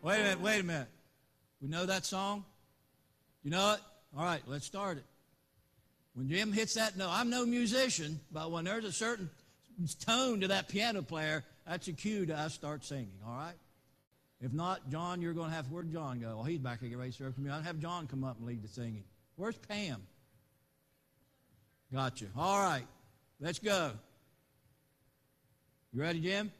Wait a minute, wait a minute. We know that song? You know it? All right, let's start it. When Jim hits that note, I'm no musician, but when there's a certain tone to that piano player, that's a cue to us start singing, all right? If not, John, you're going to have, where'd John go? Well, he's back here, get ready to serve me. I'll have John come up and lead the singing. Where's Pam? Gotcha. All right, let's go. You ready, Jim?